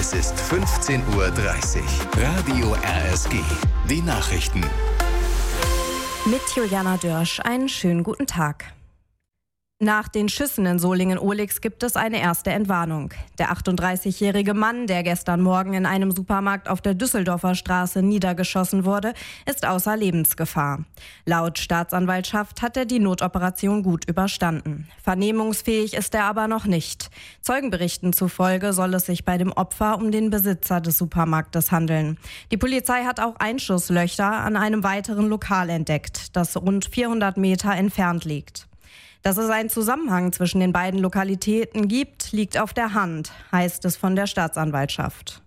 Es ist 15:30 Uhr. Radio RSG. Die Nachrichten. Mit Juliana Dörsch. Einen schönen guten Tag. Nach den Schüssen in Solingen-Ohlix gibt es eine erste Entwarnung. Der 38-jährige Mann, der gestern Morgen in einem Supermarkt auf der Düsseldorfer Straße niedergeschossen wurde, ist außer Lebensgefahr. Laut Staatsanwaltschaft hat er die Notoperation gut überstanden. Vernehmungsfähig ist er aber noch nicht. Zeugenberichten zufolge soll es sich bei dem Opfer um den Besitzer des Supermarktes handeln. Die Polizei hat auch Einschusslöcher an einem weiteren Lokal entdeckt, das rund 400 Meter entfernt liegt. Dass es einen Zusammenhang zwischen den beiden Lokalitäten gibt, liegt auf der Hand, heißt es von der Staatsanwaltschaft.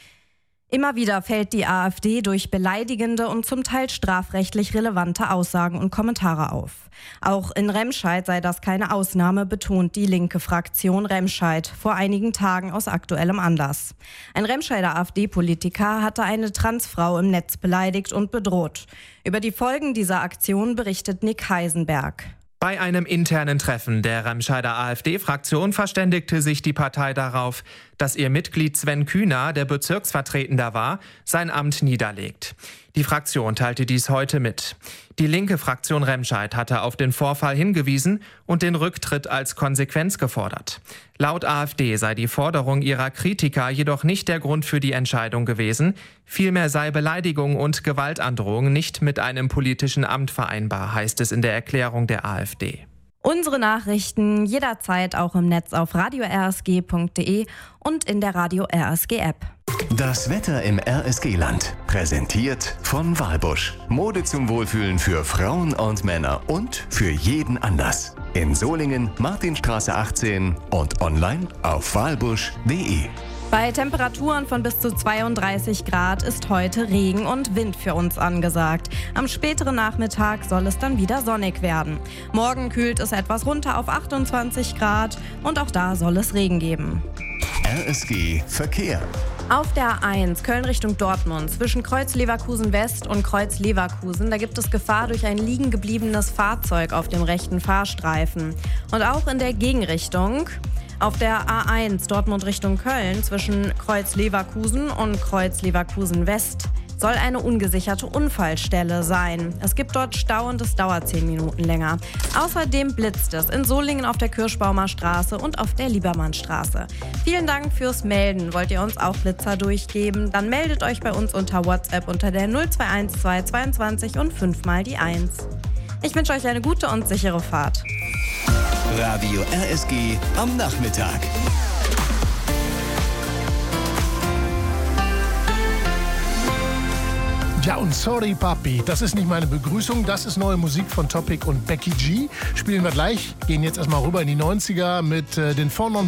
Immer wieder fällt die AfD durch beleidigende und zum Teil strafrechtlich relevante Aussagen und Kommentare auf. Auch in Remscheid sei das keine Ausnahme, betont die linke Fraktion Remscheid vor einigen Tagen aus aktuellem Anlass. Ein Remscheider AfD-Politiker hatte eine Transfrau im Netz beleidigt und bedroht. Über die Folgen dieser Aktion berichtet Nick Heisenberg. Bei einem internen Treffen der Remscheider AfD-Fraktion verständigte sich die Partei darauf, dass ihr Mitglied Sven Kühner, der Bezirksvertretender war, sein Amt niederlegt. Die Fraktion teilte dies heute mit. Die linke Fraktion Remscheid hatte auf den Vorfall hingewiesen und den Rücktritt als Konsequenz gefordert. Laut AfD sei die Forderung ihrer Kritiker jedoch nicht der Grund für die Entscheidung gewesen. Vielmehr sei Beleidigung und Gewaltandrohung nicht mit einem politischen Amt vereinbar, heißt es in der Erklärung der AfD. Unsere Nachrichten jederzeit auch im Netz auf radio-rsg.de und in der Radio RSG App. Das Wetter im RSG-Land. Präsentiert von Walbusch. Mode zum Wohlfühlen für Frauen und Männer und für jeden Anlass. In Solingen, Martinstraße 18 und online auf walbusch.de. Bei Temperaturen von bis zu 32 Grad ist heute Regen und Wind für uns angesagt. Am späteren Nachmittag soll es dann wieder sonnig werden. Morgen kühlt es etwas runter auf 28 Grad und auch da soll es Regen geben. RSG Verkehr. Auf der A1 Köln Richtung Dortmund zwischen Kreuz Leverkusen West und Kreuz Leverkusen, da gibt es Gefahr durch ein liegen gebliebenes Fahrzeug auf dem rechten Fahrstreifen. Und auch in der Gegenrichtung auf der A1 Dortmund Richtung Köln zwischen Kreuz Leverkusen und Kreuz Leverkusen West soll eine ungesicherte Unfallstelle sein. Es gibt dort Stau und es dauert 10 Minuten länger. Außerdem blitzt es in Solingen auf der Kirschbaumer Straße und auf der Liebermannstraße. Vielen Dank fürs Melden. Wollt ihr uns auch Blitzer durchgeben? Dann meldet euch bei uns unter WhatsApp unter der 0212 22 und 5 mal die 1. Ich wünsche euch eine gute und sichere Fahrt. Radio RSG am Nachmittag. Ja, und sorry, Papi, das ist nicht meine Begrüßung, das ist neue Musik von Topic und Becky G. Spielen wir gleich, gehen jetzt erstmal rüber in die 90er mit den Four Non